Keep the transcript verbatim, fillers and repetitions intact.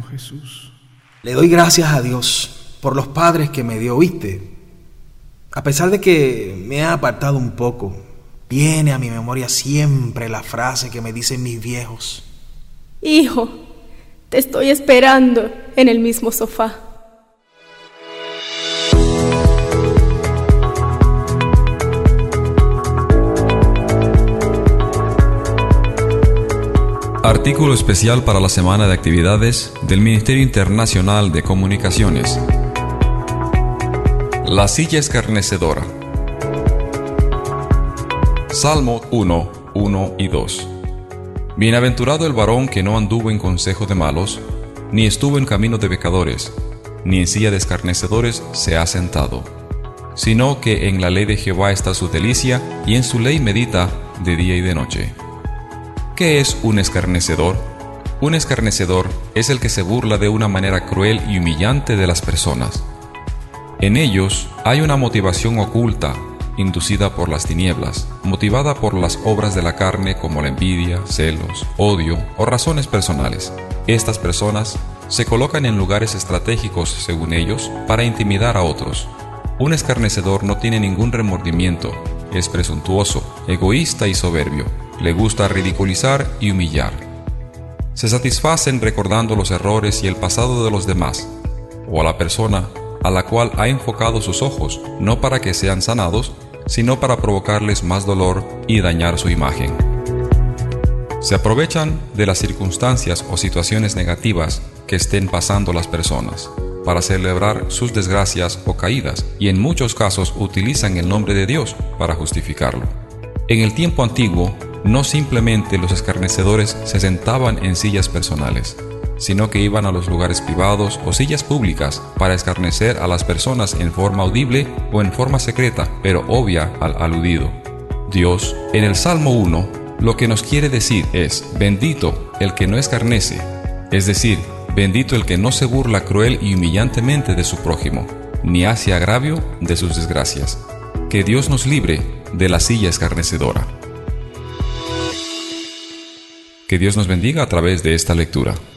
Oh Jesús. Le doy gracias a Dios por los padres que me dio, ¿viste? A pesar de que me ha apartado un poco, viene a mi memoria siempre la frase que me dicen mis viejos. Hijo, te estoy esperando en el mismo sofá. Artículo especial para la Semana de Actividades del Ministerio Internacional de Comunicaciones. La silla escarnecedora. Salmo uno, uno y dos. Bienaventurado el varón que no anduvo en consejo de malos, ni estuvo en camino de pecadores, ni en silla de escarnecedores se ha sentado, sino que en la ley de Jehová está su delicia, y en su ley medita de día y de noche. ¿Qué es un escarnecedor? Un escarnecedor es el que se burla de una manera cruel y humillante de las personas. En ellos hay una motivación oculta, inducida por las tinieblas, motivada por las obras de la carne como la envidia, celos, odio o razones personales. Estas personas se colocan en lugares estratégicos, según ellos, para intimidar a otros. Un escarnecedor no tiene ningún remordimiento, es presuntuoso, egoísta y soberbio. Le gusta ridiculizar y humillar. Se satisfacen recordando los errores y el pasado de los demás, o a la persona a la cual ha enfocado sus ojos, no para que sean sanados, sino para provocarles más dolor y dañar su imagen. Se aprovechan de las circunstancias o situaciones negativas que estén pasando las personas, para celebrar sus desgracias o caídas, y en muchos casos utilizan el nombre de Dios para justificarlo. En el tiempo antiguo, no simplemente los escarnecedores se sentaban en sillas personales, sino que iban a los lugares privados o sillas públicas para escarnecer a las personas en forma audible o en forma secreta, pero obvia al aludido. Dios, en el Salmo uno, lo que nos quiere decir es: bendito el que no escarnece, es decir, bendito el que no se burla cruel y humillantemente de su prójimo, ni hace agravio de sus desgracias. Que Dios nos libre de la silla escarnecedora. Que Dios nos bendiga a través de esta lectura.